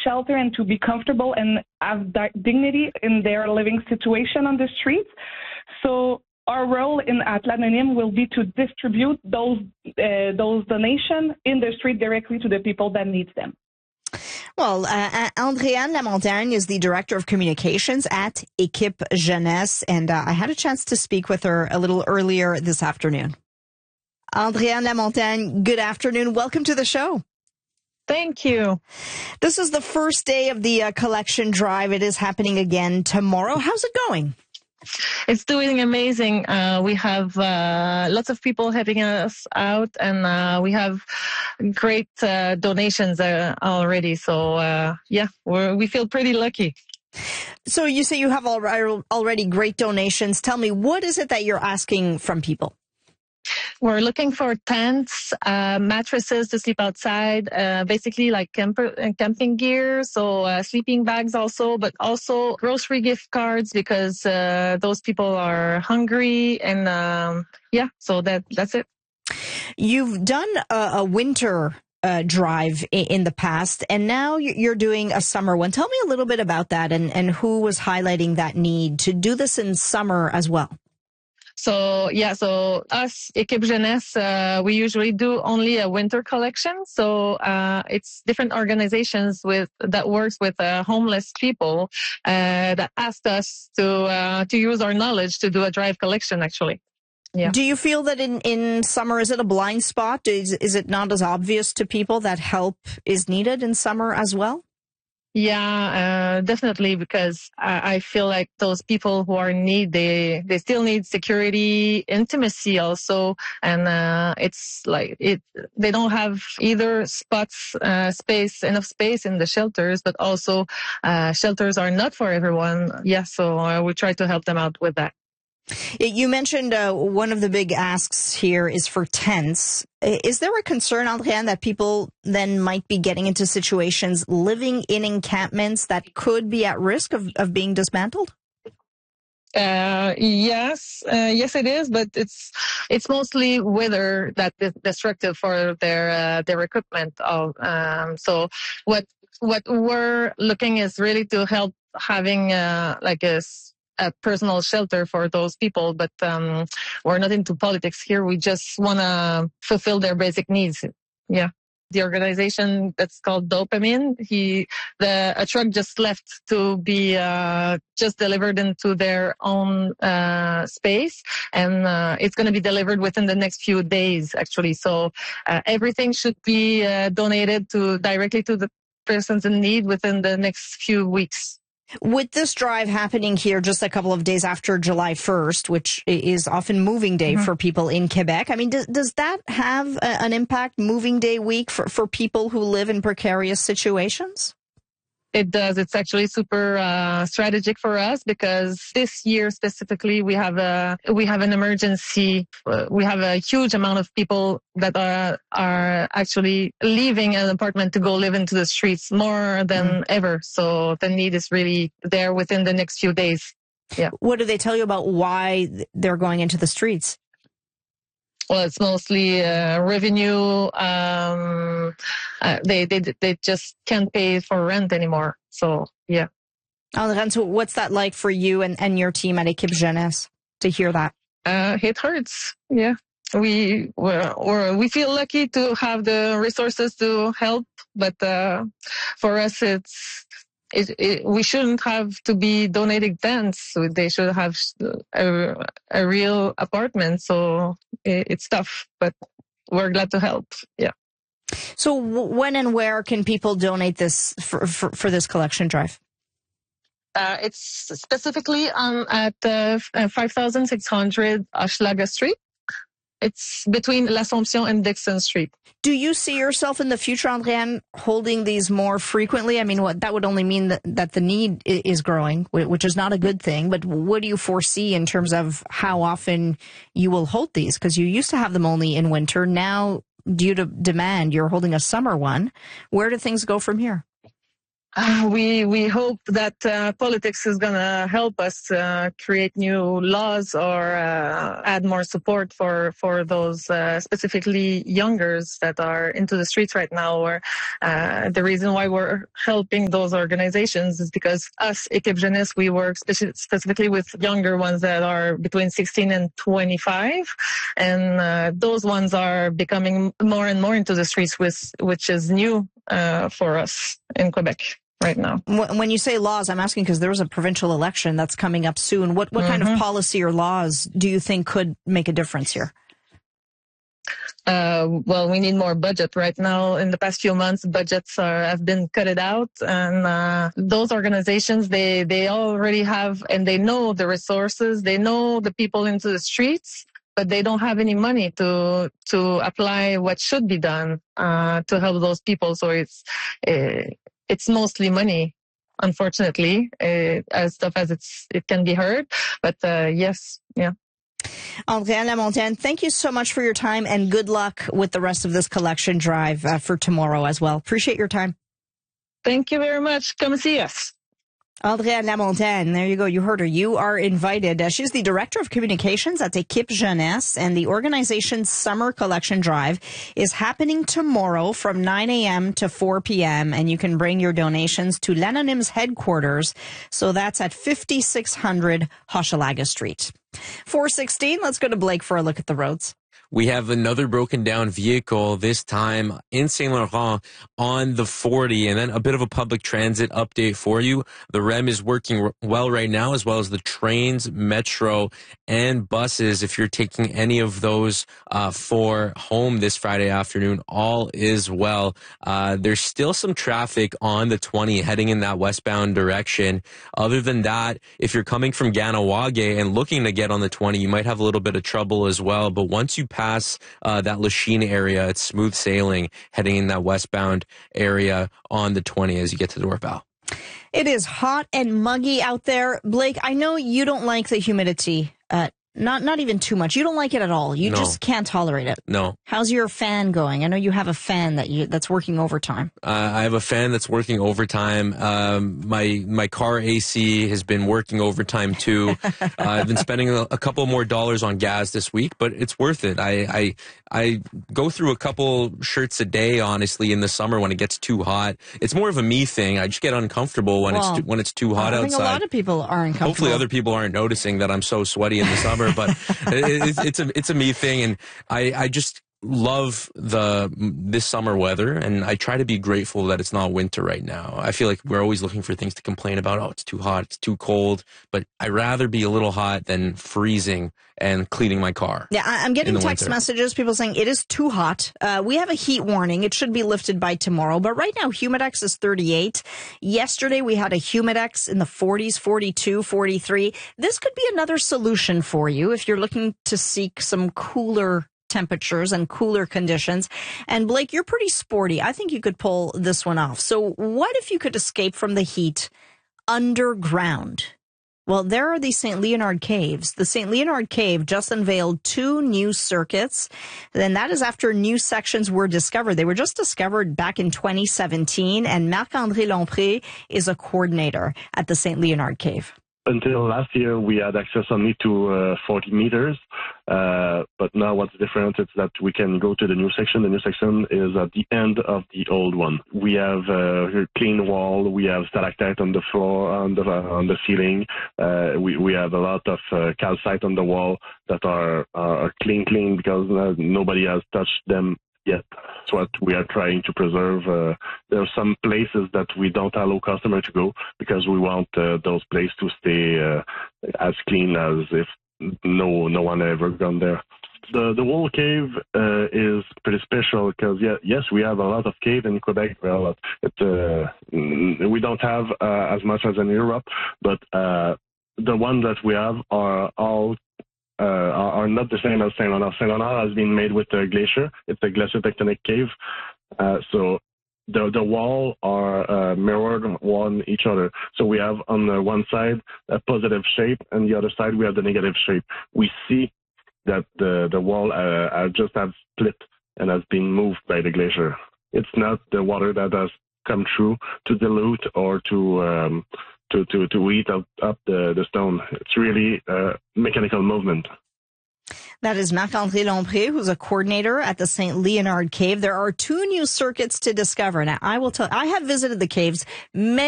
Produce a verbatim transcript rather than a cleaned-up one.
shelter and to be comfortable and have di- dignity in their living situation on the streets. So our role in at L'Anonyme will be to distribute those uh, those donations in the street directly to the people that need them. Well, uh, Andréane Lamontagne is the Director of Communications at Équipe Jeunesse, and uh, I had a chance to speak with her a little earlier this afternoon. Andréane Lamontagne, good afternoon. Welcome to the show. Thank you. This is the first day of the uh, collection drive. It is happening again tomorrow. How's it going? It's doing amazing. Uh, we have uh, lots of people helping us out, and uh, we have great uh, donations uh, already. So, uh, yeah, we're, we feel pretty lucky. So you say you have already great donations. Tell me, what is it that you're asking from people? We're looking for tents, uh, mattresses to sleep outside, uh, basically like camper, uh, camping gear. So uh, sleeping bags also, but also grocery gift cards because uh, those people are hungry. And um, yeah, so that that's it. You've done a, a winter uh, drive in, in the past, and now you're doing a summer one. Tell me a little bit about that and, and who was highlighting that need to do this in summer as well. So, yeah, so us, Équipe Jeunesse, uh, we usually do only a winter collection. So, uh, it's different organizations with, that works with, uh, homeless people, uh, that asked us to, uh, to use our knowledge to do a drive collection, actually. Yeah. Do you feel that in, in summer, is it a blind spot? Is, is it not as obvious to people that help is needed in summer as well? Yeah, uh, definitely, because I, I feel like those people who are in need, they, they still need security, intimacy also. And, uh, it's like it, they don't have either spots, uh, space, enough space in the shelters, but also, uh, shelters are not for everyone. Yeah. So uh, we try to help them out with that. You mentioned uh, one of the big asks here is for tents. Is there a concern, Andréane, that people then might be getting into situations living in encampments that could be at risk of, of being dismantled? Uh, yes, uh, yes, it is, but it's it's mostly weather that is destructive for their uh, their equipment. Of um, so what what we're looking is really to help having uh, like a a personal shelter for those people, but um, we're not into politics here. We just want to fulfill their basic needs. Yeah. The organization that's called Dopamine, he, the, a truck just left to be, uh, just delivered into their own, uh, space. And, uh, it's going to be delivered within the next few days, actually. So, uh, everything should be, uh, donated to directly to the persons in need within the next few weeks. With this drive happening here just a couple of days after July first, which is often moving day mm-hmm. for people in Quebec, I mean, does, does that have a, an impact, moving day week, for, for people who live in precarious situations? It does. It's actually super uh, strategic for us because this year specifically we have a we have an emergency. Uh, we have a huge amount of people that are are actually leaving an apartment to go live into the streets more than mm. ever. So the need is really there within the next few days. Yeah. What do they tell you about why they're going into the streets? Well, it's mostly uh, revenue. Um, uh, they they they just can't pay for rent anymore. So yeah. Andréane, so what's that like for you and, and your team at Équipe Jeunesse to hear that? Uh, it hurts. Yeah, we we're, we're, we feel lucky to have the resources to help, but uh, for us, it's. It, it, we shouldn't have to be donating tents. So they should have a, a real apartment. So it, it's tough, but we're glad to help. Yeah. So when and where can people donate this for, for, for this collection drive? Uh, it's specifically um, at uh, five thousand six hundred Hochelaga Street. It's between L'Assomption and Dixon Street. Do you see yourself in the future, Andréane, holding these more frequently? I mean, what that would only mean that, that the need is growing, which is not a good thing. But what do you foresee in terms of how often you will hold these? Because you used to have them only in winter. Now, due to demand, you're holding a summer one. Where do things go from here? Uh, we we hope that uh, politics is going to help us uh, create new laws or uh, add more support for for those uh, specifically youngers that are into the streets right now. Or uh, the reason why we're helping those organizations is because us, Équipe Jeunesse, we work speci- specifically with younger ones that are between sixteen and twenty-five, and uh, those ones are becoming more and more into the streets, with which is new uh, for us in Quebec right now. When you say laws, I'm asking because there's a provincial election that's coming up soon. What what mm-hmm. kind of policy or laws do you think could make a difference here? Uh, well, we need more budget right now. In the past few months, budgets are, have been cut it out, and uh, those organizations, they they already have, and they know the resources, they know the people into the streets, but they don't have any money to to apply what should be done uh, to help those people. So it's uh, it's mostly money, unfortunately, uh, as tough as it's it can be heard. But uh, yes, yeah. Andréane Lamontagne, thank you so much for your time, and good luck with the rest of this collection drive uh, for tomorrow as well. Appreciate your time. Thank you very much. Come see us. Andréane Lamontagne, there you go. You heard her. You are invited. Uh, she's the Director of Communications at Équipe Jeunesse, and the organization's Summer Collection Drive is happening tomorrow from nine a.m. to four p.m., and you can bring your donations to L'Anonyme's headquarters. So that's at fifty-six hundred Hochelaga Street. four sixteen, let's go to Blake for a look at the roads. We have another broken down vehicle, this time in Saint Laurent on the forty, and then a bit of a public transit update for you. The R E M is working well right now, as well as the trains, metro, and buses. If you're taking any of those uh, for home this Friday afternoon, all is well. Uh, there's still some traffic on the twenty heading in that westbound direction. Other than that, if you're coming from Ganawage and looking to get on the twenty, you might have a little bit of trouble as well. But once you pass uh, that Lachine area, it's smooth sailing heading in that westbound area on the twenty as you get to Dorval. It is hot and muggy out there. Blake, I know you don't like the humidity. Uh, not not even too much. You don't like it at all. You no. just can't tolerate it. No. How's your fan going? I know you have a fan that you that's working overtime. Uh, I have a fan that's working overtime. Um, my my car A C has been working overtime too. uh, I've been spending a, a couple more dollars on gas this week, but it's worth it. I, I I go through a couple shirts a day, honestly, in the summer when it gets too hot. It's more of a me thing. I just get uncomfortable when well, it's too, when it's too hot I think outside. A lot of people are uncomfortable. Hopefully, other people aren't noticing that I'm so sweaty in the summer, but it, it's, it's a it's a me thing, and I I just love the this summer weather, and I try to be grateful that it's not winter right now. I feel like we're always looking for things to complain about. Oh, it's too hot, it's too cold, but I'd rather be a little hot than freezing and cleaning my car. Yeah, I'm getting text winter. messages, people saying it is too hot. Uh, we have a heat warning. It should be lifted by tomorrow, but right now Humidex is thirty-eight. Yesterday we had a Humidex in the forties, forty-two, forty-three. This could be another solution for you if you're looking to seek some cooler temperatures and cooler conditions. And Blake, you're pretty sporty. I think you could pull this one off. So what if you could escape from the heat underground? Well, there are these Saint Leonard caves. The Saint Leonard Cave just unveiled two new circuits. And that is after new sections were discovered. They were just discovered back in twenty seventeen. And Marc-André Lompré is a coordinator at the Saint Leonard Cave. Until last year, we had access only to uh, forty meters, uh, but now what's different is that we can go to the new section. The new section is at the end of the old one. We have a clean wall. We have stalactite on the floor, on the uh, on the ceiling. Uh, we we have a lot of uh, calcite on the wall that are are clean, clean because uh, nobody has touched them yet. That's what we are trying to preserve. Uh, there are some places that we don't allow customers to go because we want uh, those places to stay uh, as clean as if no no one ever gone there. The the wall cave uh, is pretty special because yeah, yes, we have a lot of cave in Quebec. Well, it, uh, we don't have uh, as much as in Europe, but uh, the ones that we have are all Uh, are, are not the same as Saint Leonard. Saint Leonard has been made with a glacier. It's a glacier tectonic cave. Uh, so the the wall are uh, mirrored on each other. So we have on the one side a positive shape, and the other side we have the negative shape. We see that the the wall uh, just have split and has been moved by the glacier. It's not the water that has come through to dilute or to um, to, to, to eat up, up the, the stone. It's really a mechanical movement. That is Marc-André Lompré, who's a coordinator at the Saint Leonard Cave. There are two new circuits to discover. Now, I will tell, I have visited the caves many